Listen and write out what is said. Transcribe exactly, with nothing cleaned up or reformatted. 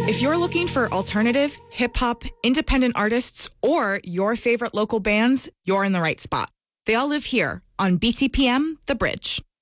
If you're looking for alternative, hip-hop, independent artists, or your favorite local bands, you're in the right spot. They all live here on B T P M, The Bridge.